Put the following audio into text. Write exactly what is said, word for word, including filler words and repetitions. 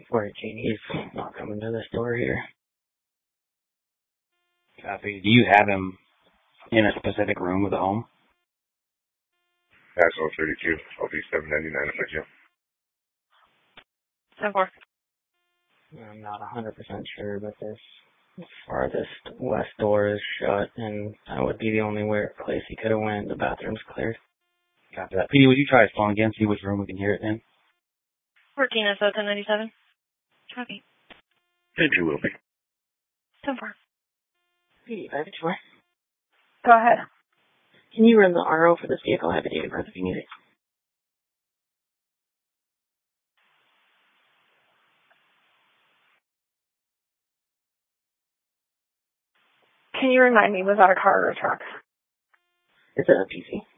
for it, Jeannie. He's not coming to the store here. Copy. Do you have him in a specific room of the home? National thirty-two. I'll be seven ninety-nine if I can. ten four. I'm not one hundred percent sure, but this farthest west door is shut, and that would be the only where place he could have went. The bathroom's cleared. Copy that. P D, would you try his phone again, see which room we can hear it in? fourteen S O ten ninety-seven. Copy. It will be. ten four. P D, I have a choice. Go ahead. Can you run the R O for this vehicle? I have a date of birth if you need it. Can you remind me, was that a car or a truck? It's a P C.